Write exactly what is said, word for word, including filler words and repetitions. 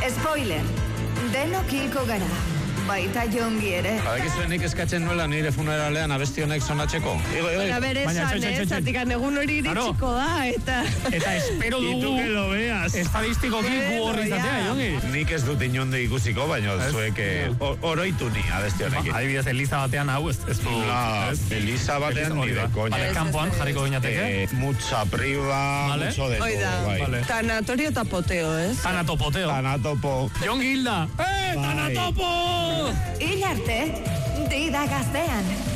Spoiler, denok hilko gara. Baita jongi ere. Badakizuenik eskatzen nuela nire funeralean abesti honek sonatzeko. Igo, igo. Baina bere esan, ez, zatikan egun hori iritsiko da, eta... Eta espero dugu... Itu que lo veas. Estadistikoki gu horri izatea, jongi. Nik ez dut inonde ikusiko, baina zuek oroitu ni abesti honekin. Adibidez, Eliza batean hau, ez du... Eliza batean ni de coña. Vale, kanpoan jarriko gineateke. Mucha priva, mucho de todo. Tanatorio eta poteo, ez? Tanatopoteo. Tanatopo. Jongi Hilda. Eh, Tanatopo! Hil arte, dida gaztean.